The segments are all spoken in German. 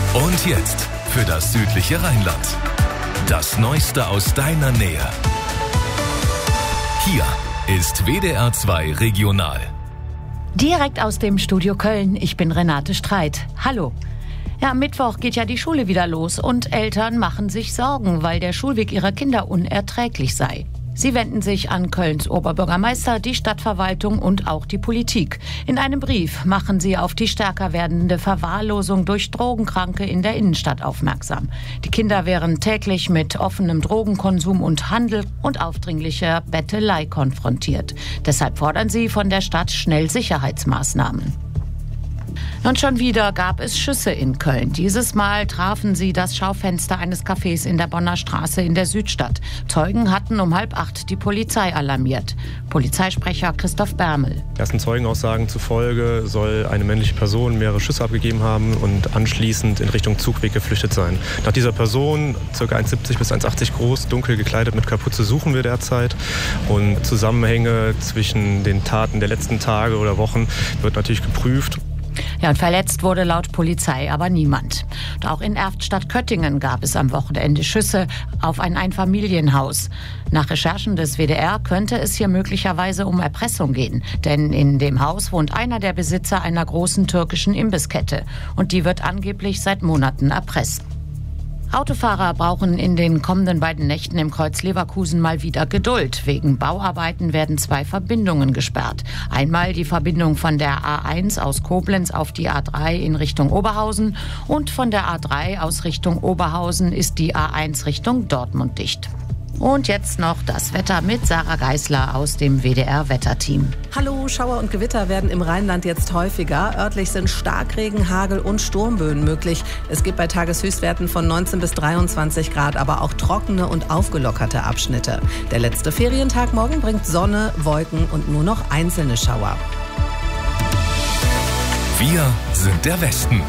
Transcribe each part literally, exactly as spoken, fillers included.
Und jetzt für das südliche Rheinland. Das Neueste aus deiner Nähe. Hier ist W D R zwei Regional. Direkt aus dem Studio Köln, ich bin Renate Streit. Hallo. Ja, am Mittwoch geht ja die Schule wieder los und Eltern machen sich Sorgen, weil der Schulweg ihrer Kinder unerträglich sei. Sie wenden sich an Kölns Oberbürgermeister, die Stadtverwaltung und auch die Politik. In einem Brief machen sie auf die stärker werdende Verwahrlosung durch Drogenkranke in der Innenstadt aufmerksam. Die Kinder wären täglich mit offenem Drogenkonsum und Handel und aufdringlicher Bettelei konfrontiert. Deshalb fordern sie von der Stadt schnell Sicherheitsmaßnahmen. Und schon wieder gab es Schüsse in Köln. Dieses Mal trafen sie das Schaufenster eines Cafés in der Bonner Straße in der Südstadt. Zeugen hatten um halb acht die Polizei alarmiert. Polizeisprecher Christoph Bermel. Ersten Zeugenaussagen zufolge soll eine männliche Person mehrere Schüsse abgegeben haben und anschließend in Richtung Zugweg geflüchtet sein. Nach dieser Person, ca. eins siebzig bis eins achtzig groß, dunkel gekleidet mit Kapuze, suchen wir derzeit. Und Zusammenhänge zwischen den Taten der letzten Tage oder Wochen wird natürlich geprüft. Ja, und verletzt wurde laut Polizei aber niemand. Und auch in Erftstadt-Köttingen gab es am Wochenende Schüsse auf ein Einfamilienhaus. Nach Recherchen des W D R könnte es hier möglicherweise um Erpressung gehen. Denn in dem Haus wohnt einer der Besitzer einer großen türkischen Imbisskette. Und die wird angeblich seit Monaten erpresst. Autofahrer brauchen in den kommenden beiden Nächten im Kreuz Leverkusen mal wieder Geduld. Wegen Bauarbeiten werden zwei Verbindungen gesperrt. Einmal die Verbindung von der A eins aus Koblenz auf die A drei in Richtung Oberhausen und von der A drei aus Richtung Oberhausen ist die A eins Richtung Dortmund dicht. Und jetzt noch das Wetter mit Sarah Geisler aus dem W D R-Wetterteam. Hallo, Schauer und Gewitter werden im Rheinland jetzt häufiger. Örtlich sind Starkregen, Hagel und Sturmböen möglich. Es gibt bei Tageshöchstwerten von neunzehn bis dreiundzwanzig Grad, aber auch trockene und aufgelockerte Abschnitte. Der letzte Ferientag morgen bringt Sonne, Wolken und nur noch einzelne Schauer. Wir sind der Westen.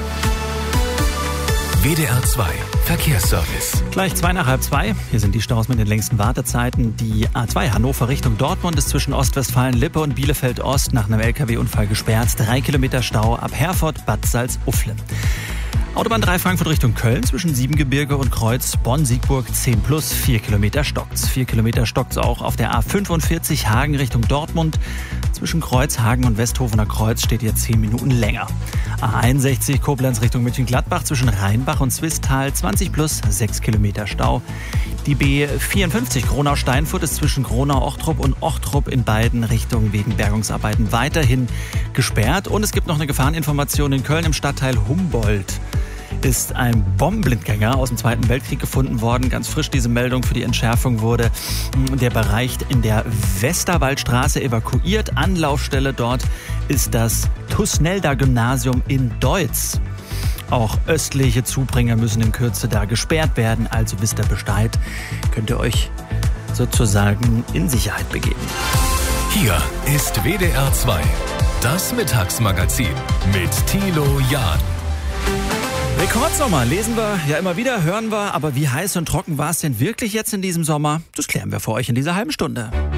W D R zwei Verkehrsservice. Gleich zwei nach halb zwei. Hier sind die Staus mit den längsten Wartezeiten. Die A zwei Hannover Richtung Dortmund ist zwischen Ostwestfalen-Lippe und Bielefeld-Ost nach einem L K W-Unfall gesperrt. Drei Kilometer Stau ab Herford, Bad Salzuflen. Autobahn drei Frankfurt Richtung Köln zwischen Siebengebirge und Kreuz Bonn-Siegburg zehn plus, vier Kilometer stockt's. vier Kilometer stockt's auch auf der A fünfundvierzig Hagen Richtung Dortmund. Zwischen Kreuz, Hagen und Westhofener Kreuz steht ihr zehn Minuten länger. A einundsechzig Koblenz Richtung Mönchengladbach zwischen Rheinbach und Zwistal zwanzig plus, sechs Kilometer Stau. Die B vierundfünfzig Gronau-Steinfurt ist zwischen Gronau-Ochtrup und Ochtrup in beiden Richtungen wegen Bergungsarbeiten weiterhin gesperrt. Und es gibt noch eine Gefahreninformation in Köln im Stadtteil Humboldt. Ist ein Bombenblindgänger aus dem Zweiten Weltkrieg gefunden worden. Ganz frisch diese Meldung. Für die Entschärfung wurde der Bereich in der Westerwaldstraße evakuiert. Anlaufstelle dort ist das Tusnelda-Gymnasium in Deutz. Auch östliche Zubringer müssen in Kürze da gesperrt werden. Also wisst ihr Bescheid. Könnt ihr euch sozusagen in Sicherheit begeben. Hier ist W D R zwei, das Mittagsmagazin mit Thilo Jahn. Rekordsommer lesen wir ja immer wieder, hören wir. Aber wie heiß und trocken war es denn wirklich jetzt in diesem Sommer? Das klären wir für euch in dieser halben Stunde.